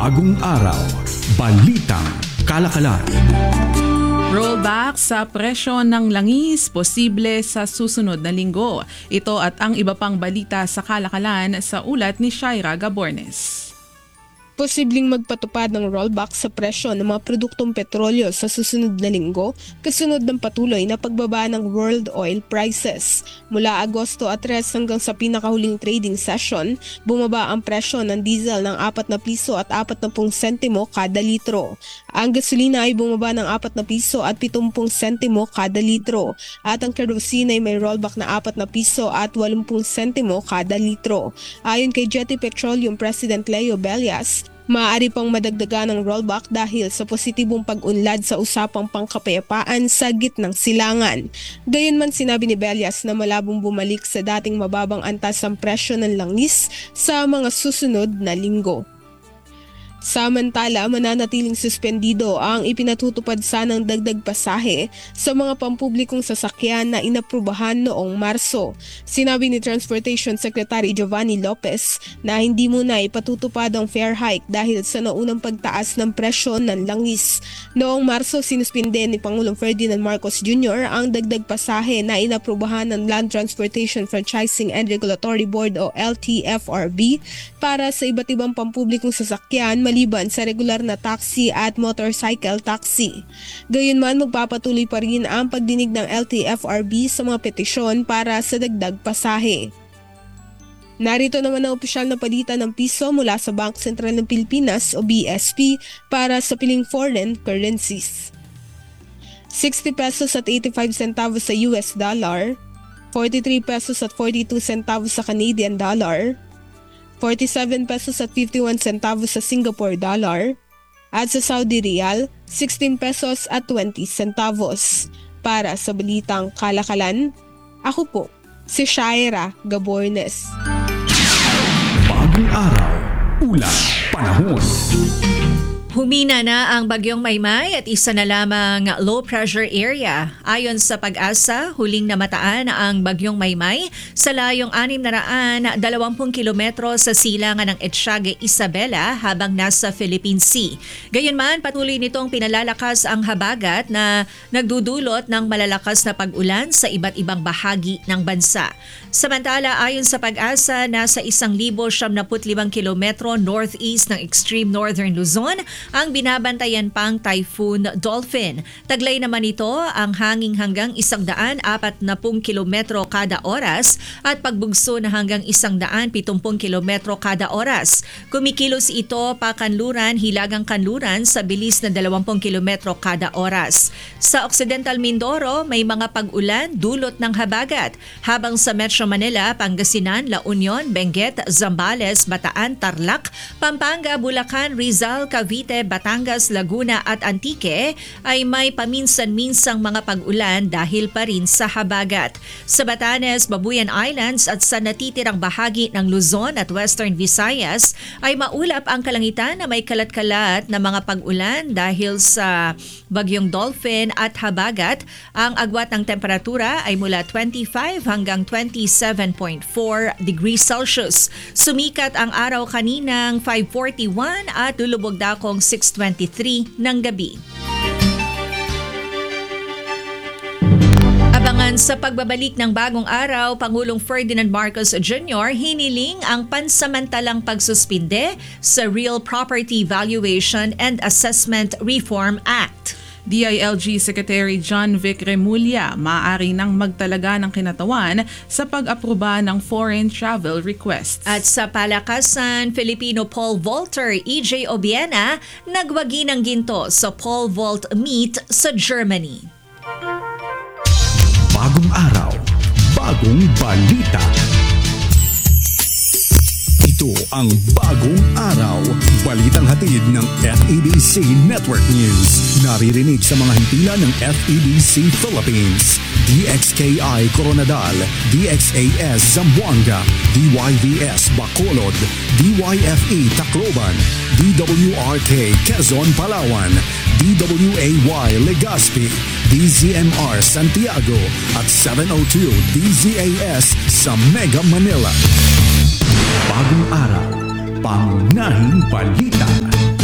Bagong araw, balitang kalakalan. Rollback sa presyo ng langis posible sa susunod na linggo. Ito at ang iba pang balita sa kalakalan sa ulat ni Shaira Gabornes. Posibleng magpatupad ng rollback sa presyo ng mga produktong petrolyo sa susunod na linggo kasunod ng patuloy na pagbaba ng world oil prices. Mula Agosto 3 hanggang sa pinakahuling trading session, bumaba ang presyo ng diesel ng 4 na piso at 40 sentimo kada litro. Ang gasolina ay bumaba ng 4 na piso at 70 sentimo kada litro at ang kerosene ay may rollback na 4 na piso at 80 sentimo kada litro. Ayon kay Jetty Petroleum President Leo Bellas, maaari pang madagdagan ng rollback dahil sa positibong pag-unlad sa usapang pangkapayapaan sa gitnang silangan. Gayunman sinabi ni Bellas na malabong bumalik sa dating mababang antas ang presyo ng langis sa mga susunod na linggo. Samantala, mananatiling suspendido ang ipinatutupad sanang dagdag pasahe sa mga pampublikong sasakyan na inaprubahan noong Marso. Sinabi ni Transportation Secretary Giovanni Lopez na hindi muna ipatutupad ang fare hike dahil sa naunang pagtaas ng presyo ng langis. Noong Marso, sinuspinde ni Pangulong Ferdinand Marcos Jr. ang dagdag pasahe na inaprubahan ng Land Transportation Franchising and Regulatory Board o LTFRB para sa iba't ibang pampublikong sasakyan maliban sa regular na taxi at motorcycle taxi. Gayunman, magpapatuloy pa rin ang pagdinig ng LTFRB sa mga petisyon para sa dagdag pasahe. Narito naman ang opisyal na palitan ng piso mula sa Bangko Sentral ng Pilipinas o BSP para sa piling foreign currencies. 60 pesos at 85 centavos sa US dollar, 43 pesos at 42 centavos sa Canadian dollar, 47 pesos at 51 centavos sa Singapore dollar, at sa Saudi Riyal, 16 pesos at 20 centavos. Para sa Balitang Kalakalan, ako po, si Shaira Gabornes. Bagong araw, ulat, panahon. Humina na ang bagyong Maymay at isa na lamang low pressure area. Ayon sa Pag-asa, huling namataan ang bagyong Maymay sa layong 620 kilometro sa silangan ng Ethiague, Isabela habang nasa Philippine Sea. Gayunman, patuloy nitong pinalalakas ang habagat na nagdudulot ng malalakas na pag-ulan sa iba't ibang bahagi ng bansa. Samantala, ayon sa Pag-asa, nasa 1,075 kilometro northeast ng extreme northern Luzon ang binabantayan pang Typhoon Dolphin. Taglay naman ito ang hanging hanggang 140 kilometro kada oras at pagbugso na hanggang 170 kilometro kada oras. Kumikilos ito pakanluran, hilagang kanluran sa bilis na 20 kilometro kada oras. Sa Occidental Mindoro, may mga pag-ulan dulot ng habagat, habang sa Metro Manila, Pangasinan, La Union, Benguet, Zambales, Bataan, Tarlac, Pampanga, Bulacan, Rizal, Cavite, Batangas, Laguna at Antique ay may paminsan-minsang mga pag-ulan dahil pa rin sa habagat. Sa Batanes, Babuyan Islands at sa natitirang bahagi ng Luzon at Western Visayas ay maulap ang kalangitan na may kalat-kalat na mga pag-ulan dahil sa bagyong Dolphin at habagat. Ang agwat ng temperatura ay mula 25 hanggang 27.4 degrees Celsius. Sumikat ang araw kaninang 5:41 at lulubog dakong 6:23 ng gabi. Abangan sa pagbabalik ng bagong araw, Pangulong Ferdinand Marcos Jr. hiniling ang pansamantalang pagsuspinde sa Real Property Valuation and Assessment Reform Act. DILG Secretary John Vic Remulla maaari nang magtalaga ng kinatawan sa pag-aproba ng foreign travel requests. At sa palakasan, Filipino pole vaulter EJ Obiena nagwagi ng ginto sa pole vault meet sa Germany. Bagong araw, bagong balita. Ito ang Bagong Araw, balitang hatid ng FEBC Network News. Naririnig sa mga hintila ng FEBC Philippines, DXKI Coronadal, DXAS Zamboanga, DYVS Bacolod, DYFE Tacloban, DWRK Quezon Palawan, DWAY Legazpi, DZMR Santiago at 702 DZAS sa Mega Manila. Bagong araw, pangunahing balita.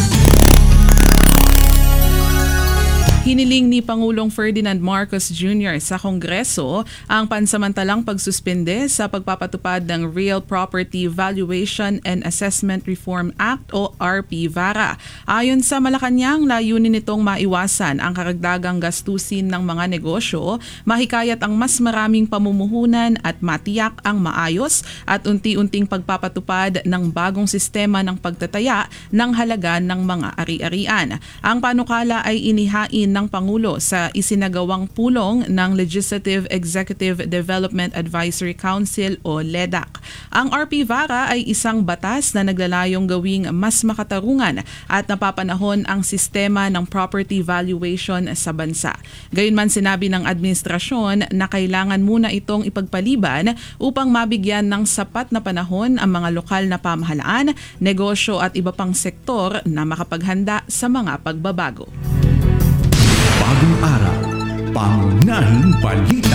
Hiniling ni Pangulong Ferdinand Marcos Jr. sa Kongreso ang pansamantalang pagsuspende sa pagpapatupad ng Real Property Valuation and Assessment Reform Act o RP-VARA. Ayon sa Malacanang, layunin nitong maiwasan ang karagdagang gastusin ng mga negosyo, mahikayat ang mas maraming pamumuhunan at matiyak ang maayos at unti-unting pagpapatupad ng bagong sistema ng pagtataya ng halaga ng mga ari-arian. Ang panukala ay inihain ng Pangulo sa isinagawang pulong ng Legislative Executive Development Advisory Council o LEDAC. Ang RP-VARA ay isang batas na naglalayong gawing mas makatarungan at napapanahon ang sistema ng property valuation sa bansa. Gayunman sinabi ng administrasyon na kailangan muna itong ipagpaliban upang mabigyan ng sapat na panahon ang mga lokal na pamahalaan, negosyo at iba pang sektor na makapaghanda sa mga pagbabago. Bagong araw, pangunahing balita.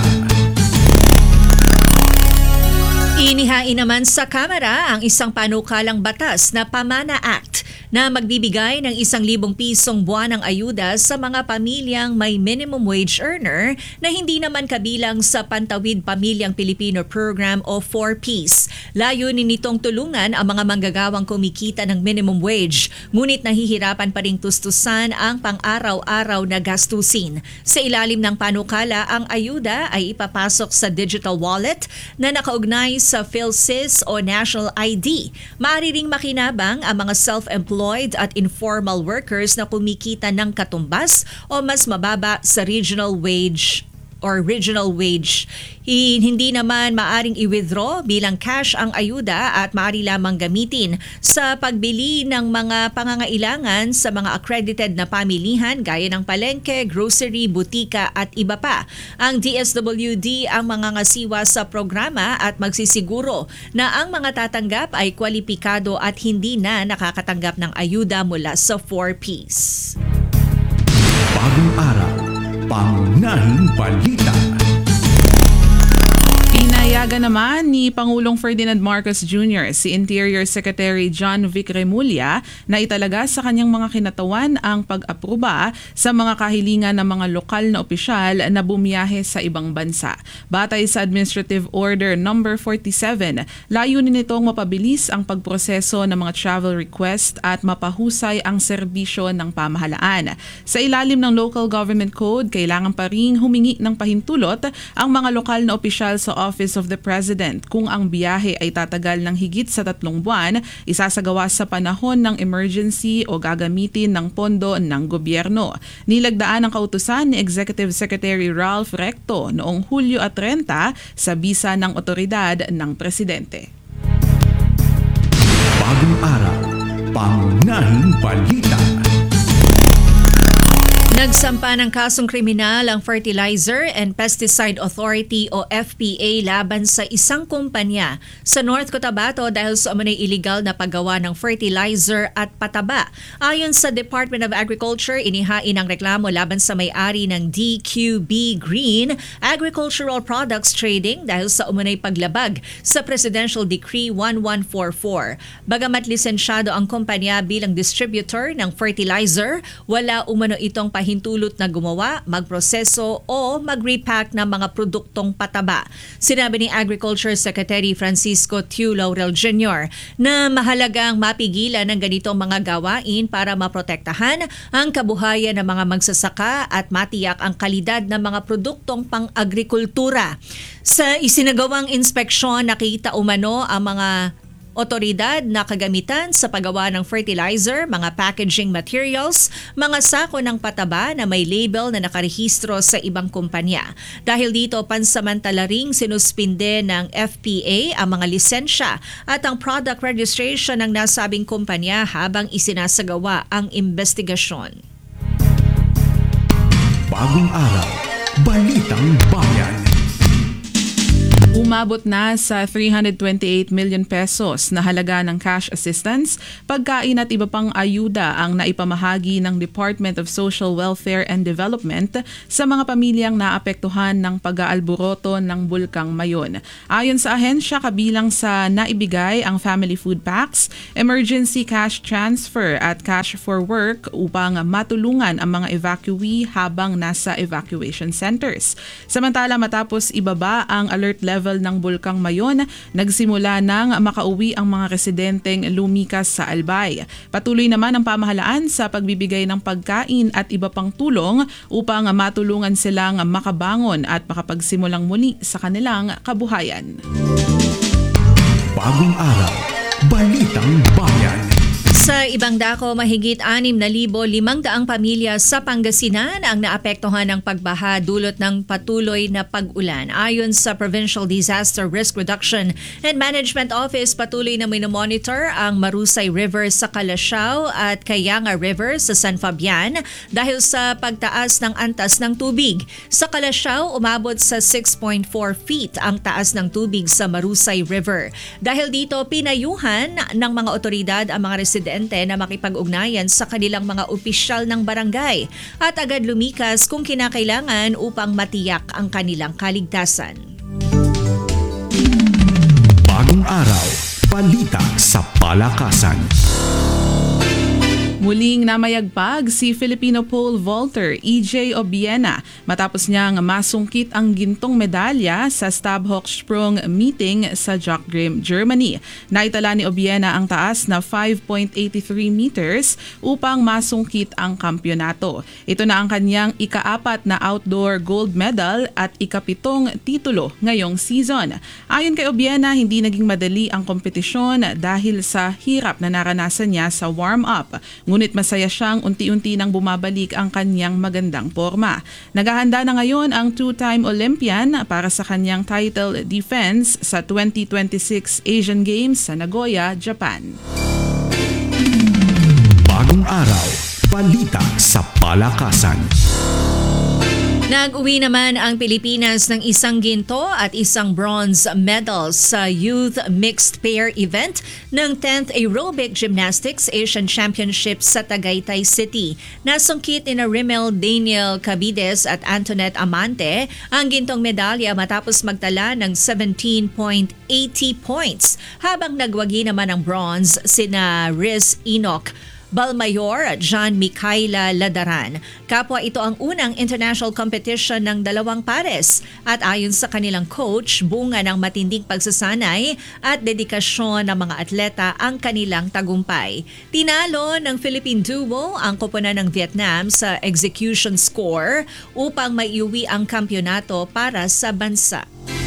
Inihain naman sa Kamara ang isang panukalang batas na Pamana Act na magbibigay ng 1,000 pisong buwanang ayuda sa mga pamilyang may minimum wage earner na hindi naman kabilang sa Pantawid Pamilyang Pilipino Program o 4Ps. Layunin nitong tulungan ang mga manggagawang kumikita ng minimum wage, ngunit nahihirapan pa ring tustusan ang pang-araw-araw na gastusin. Sa ilalim ng panukala, ang ayuda ay ipapasok sa digital wallet na nakaugnay sa PhilSys o National ID. Maaari ring makinabang ang mga self-employed at informal workers na kumikita ng katumbas o mas mababa sa regional wage. Hindi naman maaring i-withdraw bilang cash ang ayuda at maaari lamang gamitin sa pagbili ng mga pangangailangan sa mga accredited na pamilihan gaya ng palengke, grocery, butika at iba pa. Ang DSWD ang mangangasiwa sa programa at magsisiguro na ang mga tatanggap ay kwalipikado at hindi na nakakatanggap ng ayuda mula sa 4Ps. Bagong araw, pangunahing balita. Pinayagan naman ni Pangulong Ferdinand Marcos Jr. si Interior Secretary John Vic Remulla na italaga sa kanyang mga kinatawan ang pag-aproba sa mga kahilingan ng mga lokal na opisyal na bumiyahe sa ibang bansa. Batay sa Administrative Order No. 47, layunin nitong mapabilis ang pagproseso ng mga travel request at mapahusay ang serbisyo ng pamahalaan. Sa ilalim ng Local Government Code, kailangan pa ring humingi ng pahintulot ang mga lokal na opisyal sa Office of the President kung ang biyahe ay tatagal ng higit sa 3 buwan, isasagawa sa panahon ng emergency o gagamitin ng pondo ng gobyerno. Nilagdaan ang kautusan ni Executive Secretary Ralph Recto noong Hulyo 30 sa bisa ng otoridad ng Presidente. Bagong araw, pangunahing balita. Nagsampa ng kasong kriminal ang Fertilizer and Pesticide Authority o FPA laban sa isang kumpanya sa North Cotabato dahil sa umano'y illegal na paggawa ng fertilizer at pataba. Ayon sa Department of Agriculture, inihain ang reklamo laban sa may-ari ng DQB Green Agricultural Products Trading dahil sa umano'y paglabag sa Presidential Decree 1144. Bagamat lisensyado ang kumpanya bilang distributor ng fertilizer, wala umano itong hintulot na gumawa, magproseso o mag-repack ng mga produktong pataba. Sinabi ni Agriculture Secretary Francisco Tiu Laurel Jr. na mahalagang mapigilan ng ganitong mga gawain para maprotektahan ang kabuhayan ng mga magsasaka at matiyak ang kalidad ng mga produktong pang-agrikultura. Sa isinagawang inspeksyon, nakita umano ang mga otoridad na kagamitan sa paggawa ng fertilizer, mga packaging materials, mga sako ng pataba na may label na nakarehistro sa ibang kumpanya. Dahil dito, pansamantala ring sinuspinde ng FPA ang mga lisensya at ang product registration ng nasabing kumpanya habang isinasagawa ang investigasyon. Bagong araw, balitang bayan. Umabot na sa 328 million pesos na halaga ng cash assistance, pagkain at iba pang ayuda ang naipamahagi ng Department of Social Welfare and Development sa mga pamilyang naapektuhan ng pag-aalboroto ng Bulkang Mayon. Ayon sa ahensya, kabilang sa naibigay ang family food packs, emergency cash transfer at cash for work upang matulungan ang mga evacuee habang nasa evacuation centers. Samantala, matapos ibaba ang alert level ng Bulkang Mayon, nagsimula nang makauwi ang mga residenteng lumikas sa Albay. Patuloy naman ang pamahalaan sa pagbibigay ng pagkain at iba pang tulong upang matulungan silang makabangon at makapagsimulang muli sa kanilang kabuhayan. Bagong araw, Balitang Bayan. Sa ibang dako, mahigit 6,500 pamilya sa Pangasinan ang naapektuhan ng pagbaha dulot ng patuloy na pag-ulan. Ayon sa Provincial Disaster Risk Reduction and Management Office, patuloy na minomonitor ang Marusay River sa Calasiao at Cayanga River sa San Fabian dahil sa pagtaas ng antas ng tubig. Sa Calasiao, umabot sa 6.4 feet ang taas ng tubig sa Marusay River. Dahil dito, pinayuhan ng mga otoridad ang mga residente na makipag-ugnayan sa kanilang mga opisyal ng barangay at agad lumikas kung kinakailangan upang matiyak ang kanilang kaligtasan. Bagong araw, balita sa palakasan. Muling namayagpag si Filipino pole vaulter EJ Obiena matapos niyang masungkit ang gintong medalya sa Stabhochsprung meeting sa Jockgrim, Germany. Naitala ni Obiena ang taas na 5.83 meters upang masungkit ang kampyonato. Ito na ang kanyang ika-4 na outdoor gold medal at ika-7 titulo ngayong season. Ayon kay Obiena, hindi naging madali ang kompetisyon dahil sa hirap na naranasan niya sa warm-up. Ngunit masaya siyang unti-unti nang bumabalik ang kanyang magandang forma. Naghahanda na ngayon ang two-time Olympian para sa kanyang title defense sa 2026 Asian Games sa Nagoya, Japan. Bagong araw, balita sa palakasan. Nag-uwi naman ang Pilipinas ng isang ginto at isang bronze medal sa Youth Mixed Pair event ng 10th Aerobic Gymnastics Asian Championship sa Tagaytay City. Nasungkit ni Rimmel Daniel Cabides at Antoinette Amante ang gintong medalya matapos magtala ng 17.80 points, habang nagwagi naman ang bronze sina Riz Enoch Balmayor at John Micaela Ladaran. Kapwa ito ang unang international competition ng dalawang pares at ayon sa kanilang coach, bunga ng matinding pagsasanay at dedikasyon ng mga atleta ang kanilang tagumpay. Tinalo ng Philippine duo ang koponan ng Vietnam sa execution score upang maiuwi ang kampyonato para sa bansa.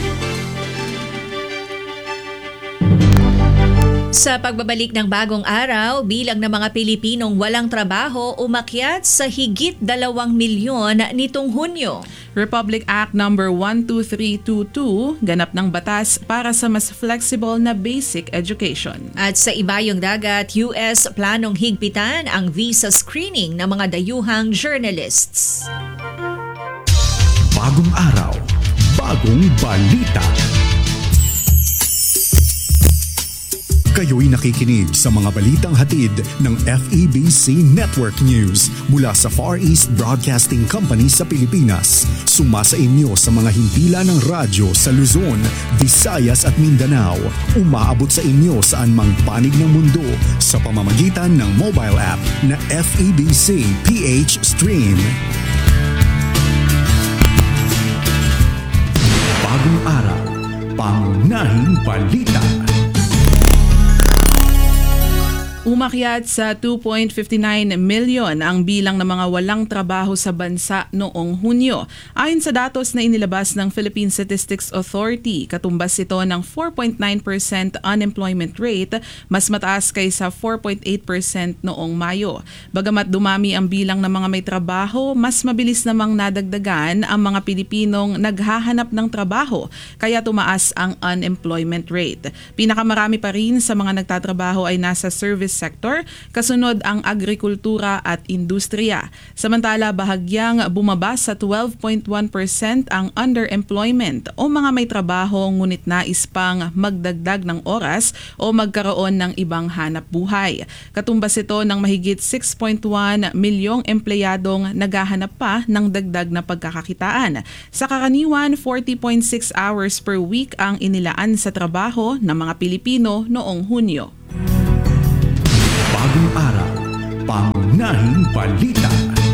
Sa pagbabalik ng bagong araw, bilang ng mga Pilipinong walang trabaho umakyat sa higit 2 milyon nitong Hunyo. Republic Act No. 12322, ganap ng batas para sa mas flexible na basic education. At sa ibayong dagat, US planong higpitan ang visa screening ng mga dayuhang journalists. Bagong araw, bagong balita. Kayo'y nakikinig sa mga balitang hatid ng FEBC Network News mula sa Far East Broadcasting Company sa Pilipinas. Sumasa inyo sa mga himpilan ng radyo sa Luzon, Visayas at Mindanao. Umaabot sa inyo saan mang panig ng mundo sa pamamagitan ng mobile app na FEBC PH Stream. Bagong araw, pangunahing balita. Umakyat sa 2.59 million ang bilang ng mga walang trabaho sa bansa noong Hunyo. Ayon sa datos na inilabas ng Philippine Statistics Authority, katumbas ito ng 4.9% unemployment rate, mas mataas kaysa 4.8% noong Mayo. Bagamat dumami ang bilang ng mga may trabaho, mas mabilis namang nadagdagan ang mga Pilipinong naghahanap ng trabaho, kaya tumaas ang unemployment rate. Pinakamarami pa rin sa mga nagtatrabaho ay nasa service sector, kasunod ang agrikultura at industriya. Samantala, bahagyang bumaba sa 12.1% ang underemployment o mga may trabaho ngunit nais pang magdagdag ng oras o magkaroon ng ibang hanap buhay. Katumbas ito ng mahigit 6.1 milyong empleyadong naghahanap pa ng dagdag na pagkakakitaan. Sa karaniwan, 40.6 hours per week ang inilaan sa trabaho ng mga Pilipino noong Hunyo. Bagong araw, pangunahing balita.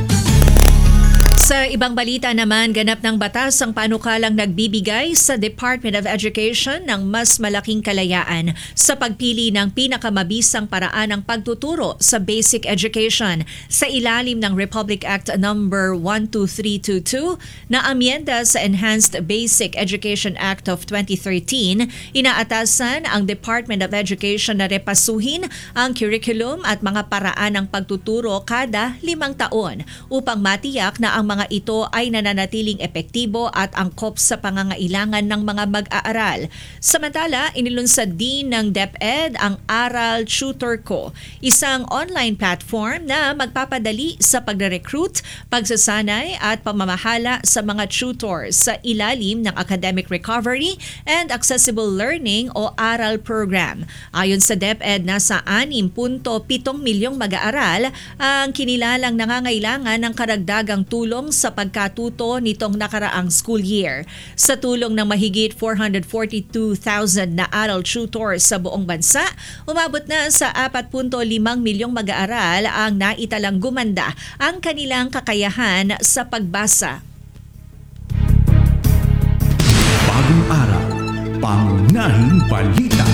Sa ibang balita naman, ganap ng batas ang panukalang nagbibigay sa Department of Education ng mas malaking kalayaan sa pagpili ng pinakamabisang paraan ng pagtuturo sa basic education sa ilalim ng Republic Act No. 12322 na amyenda sa Enhanced Basic Education Act of 2013. Inaatasan ang Department of Education na repasuhin ang curriculum at mga paraan ng pagtuturo kada 5 taon upang matiyak na ang mga ito ay nananatiling epektibo at angkop sa pangangailangan ng mga mag-aaral. Samantala, inilunsad din ng DepEd ang Aral Tutor Ko, isang online platform na magpapadali sa pagre-recruit, pagsasanay at pamamahala sa mga tutors sa ilalim ng Academic Recovery and Accessible Learning o ARAL program. Ayon sa DepEd, nasa 6.7 milyong mag-aaral ang kinilalang nangangailangan ng karagdagang tulong sa pagkatuto nitong nakaraang school year. Sa tulong ng mahigit 442,000 na ARAL tutors sa buong bansa, umabot na sa 4.5 milyong mag-aaral ang naitalang gumanda ang kanilang kakayahan sa pagbasa. Bagong araw, pangunahing balita.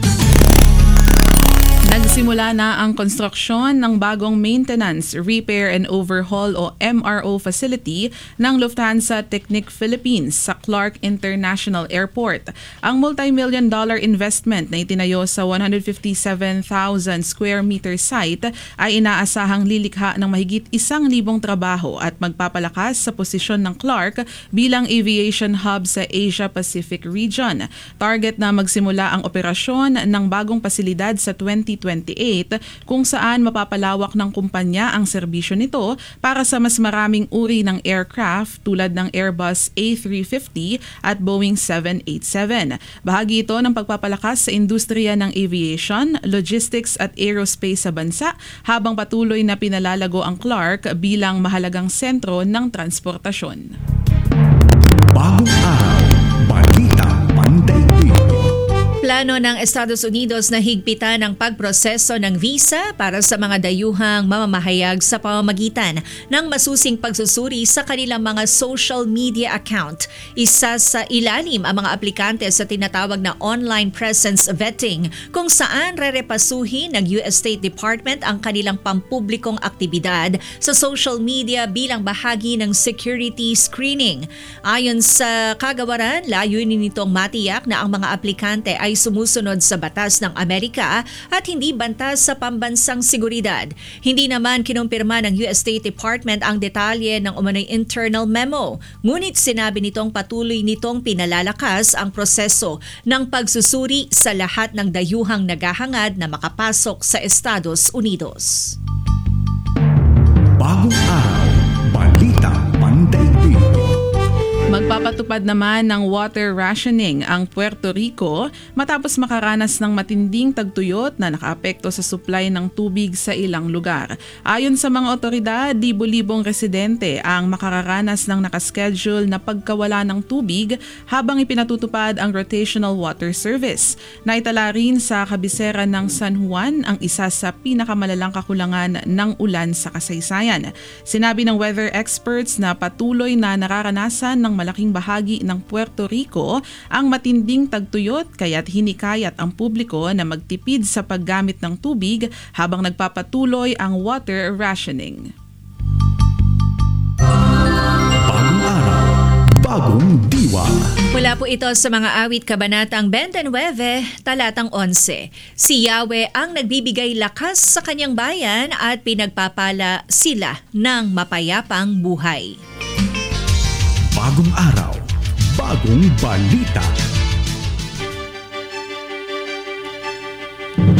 Nagsimula na ang konstruksyon ng bagong Maintenance, Repair and Overhaul o MRO facility ng Lufthansa Technik Philippines sa Clark International Airport. Ang multi-million-dollar investment na itinayo sa 157,000 square meter site ay inaasahang lilikha ng mahigit 1,000 trabaho at magpapalakas sa posisyon ng Clark bilang aviation hub sa Asia-Pacific region. Target na magsimula ang operasyon ng bagong pasilidad sa 2028 kung saan mapapalawak ng kumpanya ang serbisyo nito para sa mas maraming uri ng aircraft tulad ng Airbus A350 at Boeing 787. Bahagi ito ng pagpapalakas sa industriya ng aviation, logistics at aerospace sa bansa habang patuloy na pinalalago ang Clark bilang mahalagang sentro ng transportasyon. Bagong araw, balita pandaigdig. Plano ng Estados Unidos na higpitan ang pagproseso ng visa para sa mga dayuhang mamamahayag sa pamamagitan ng masusing pagsusuri sa kanilang mga social media account. Isa sa ilalim ang mga aplikante sa tinatawag na online presence vetting kung saan rerepasuhin ng US State Department ang kanilang pampublikong aktibidad sa social media bilang bahagi ng security screening. Ayon sa kagawaran, layunin nitong matiyak na ang mga aplikante ay sumusunod sa batas ng Amerika at hindi banta sa pambansang seguridad. Hindi naman kinumpirma ng US State Department ang detalye ng umano'y internal memo. Ngunit sinabi nitong patuloy nitong pinalalakas ang proseso ng pagsusuri sa lahat ng dayuhang naghahangad na makapasok sa Estados Unidos. Bagong araw, balita pandaigdig. Magpapatupad naman ng water rationing ang Puerto Rico matapos makaranas ng matinding tagtuyot na nakaapekto sa supply ng tubig sa ilang lugar. Ayon sa mga otoridad, libo-libong residente ang makararanas ng nakaschedule na pagkawala ng tubig habang ipinatutupad ang rotational water service. Naitala rin sa kabisera ng San Juan ang isa sa pinakamalalang kakulangan ng ulan sa kasaysayan. Sinabi ng weather experts na patuloy na nararanasan ng malaking bahagi ng Puerto Rico ang matinding tagtuyot kaya't hinikayat ang publiko na magtipid sa paggamit ng tubig habang nagpapatuloy ang water rationing. Bagong araw, bagong diwa. Mula po ito sa mga awit kabanatang 29, talatang 11. Si Yahweh ang nagbibigay lakas sa kanyang bayan at pinagpapala sila ng mapayapang buhay. Bagong araw, bagong balita. At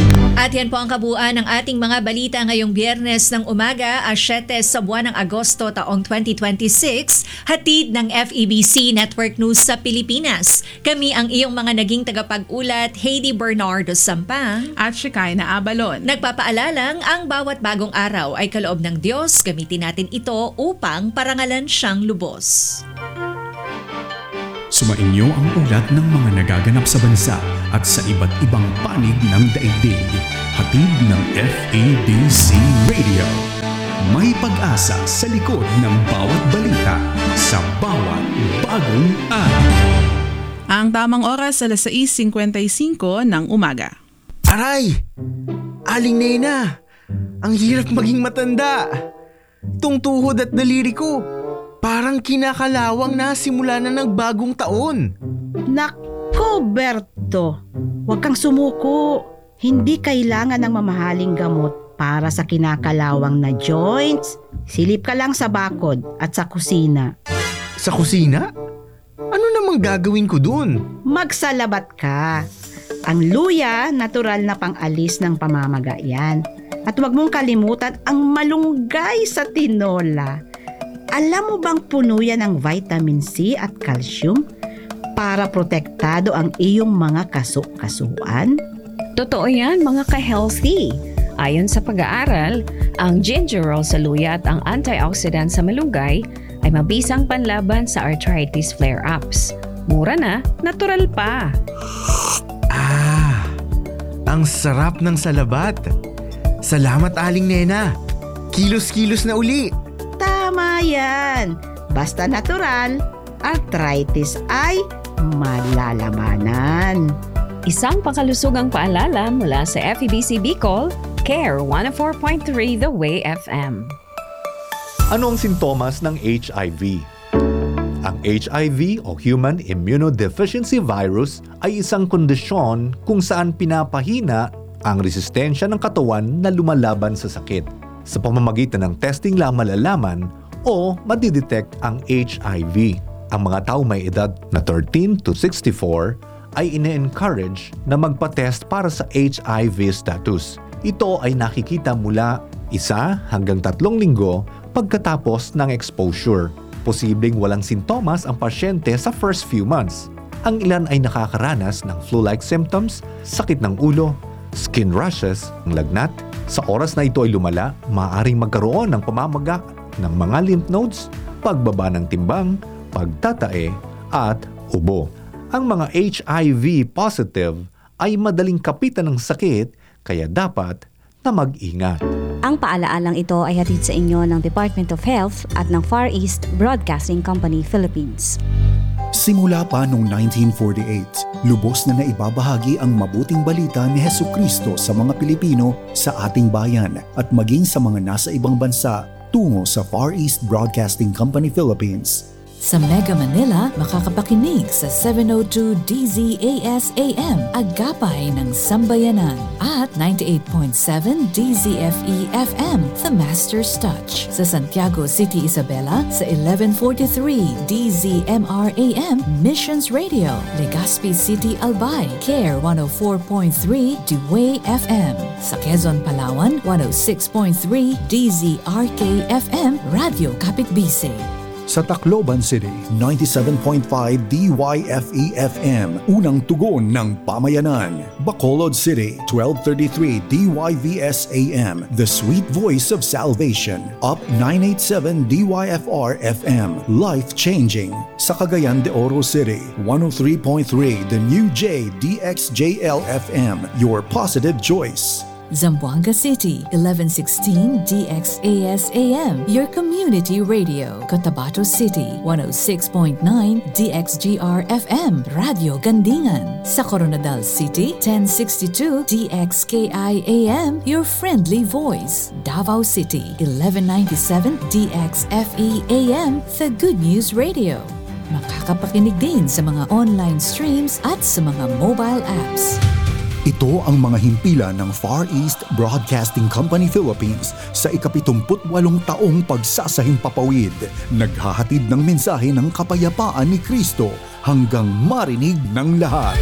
At yan po ang kabuuan ng ating mga balita ngayong Biyernes ng umaga, 7 sa buwan ng Agosto taong 2026, hatid ng FEBC Network News sa Pilipinas. Kami ang iyong mga naging tagapag-ulat, Heidi Bernardo Sampang at Shekinah Abalon. Nagpapaalalang ang bawat bagong araw ay kaloob ng Diyos. Gamitin natin ito upang parangalan siyang lubos. Sumainyo ang ulat ng mga nagaganap sa bansa at sa iba't ibang panig ng daigdig. Hatid ng FEBC Radio. May pag-asa sa likod ng bawat balita sa bawat bagong araw. Ang tamang oras, 6:55 ng umaga. Aray! Aling Nena! Ang hirap maging matanda! Tungtuhod at daliri ko, parang kinakalawang na simula na ng bagong taon. Nako, Berto, huwag kang sumuko. Hindi kailangan ng mamahaling gamot para sa kinakalawang na joints. Silip ka lang sa bakod at sa kusina. Sa kusina? Ano namang gagawin ko dun? Magsalabat ka. Ang luya, natural na pang-alis ng pamamaga yan. At huwag mong kalimutan ang malunggay sa tinola. Alam mo bang puno yan ng vitamin C at calcium para protektado ang iyong mga kaso-kasuan? Totoo yan mga ka-healthy. Ayon sa pag-aaral, ang gingerol sa luya at ang antioxidant sa malunggay ay mabisang panlaban sa arthritis flare-ups. Mura na, natural pa. Ang sarap ng salabat. Salamat, Aling Nena. Kilos-kilos na uli. Tama yan. Basta natural, arthritis ay malalabanan. Isang pangkalusugang paalala mula sa FEBC Bicol, CARE 104.3 The Way FM. Ano ang sintomas ng HIV? Ang HIV o Human Immunodeficiency Virus ay isang kondisyon kung saan pinapahina ang resistensya ng katawan na lumalaban sa sakit. Sa pamamagitan ng testing lang malalaman o madidetect ang HIV. Ang mga tao may edad na 13 to 64 ay ine-encourage na magpa-test para sa HIV status. Ito ay nakikita mula 1 hanggang 3 linggo pagkatapos ng exposure. Posibleng walang sintomas ang pasyente sa first few months. Ang ilan ay nakakaranas ng flu-like symptoms, sakit ng ulo, skin rashes, lagnat. Sa oras na ito ay lumala, maaaring magkaroon ng pamamaga ng mga lymph nodes, pagbaba ng timbang, pagtatae, at ubo. Ang mga HIV positive ay madaling kapitan ng sakit, kaya dapat na mag-ingat. Ang paalaalang ito ay hatid sa inyo ng Department of Health at ng Far East Broadcasting Company Philippines. Simula pa noong 1948, lubos na naibabahagi ang mabuting balita ni Hesukristo sa mga Pilipino sa ating bayan at maging sa mga nasa ibang bansa tungo sa Far East Broadcasting Company Philippines. Sa Mega Manila, makakapakinig sa 702 DZAS-AM, Agapay ng Sambayanan, at 98.7 DZFE-FM, The Master's Touch. Sa Santiago City, Isabela, sa 1143 DZMR-AM, Missions Radio. Legazpi City, Albay, CARE 104.3 Dewey FM. Sa Quezon, Palawan, 106.3 DZRK-FM, Radio Kapitbise. Sa Tacloban City, 97.5 DYFE-FM, unang tugon ng pamayanan. Bacolod City, 1233 DYVS-AM, the sweet voice of salvation. Up 987 DYFR-FM, life-changing. Sa Cagayan de Oro City, 103.3 the new J DXJL-FM, your positive choice. Zamboanga City, 1116 DXAS-AM, your community radio. Cotabato City, 106.9 DXGR-FM, Radio Gandingan. Sa Coronadal City, 1062 DXKI-AM, your friendly voice. Davao City, 1197 DXFE-AM, the Good News Radio. Makakapakinig din sa mga online streams at sa mga mobile apps. Ito ang mga himpilan ng Far East Broadcasting Company Philippines sa ika-78 taong pagsasahing papawid. Naghahatid ng mensahe ng kapayapaan ni Kristo hanggang marinig ng lahat.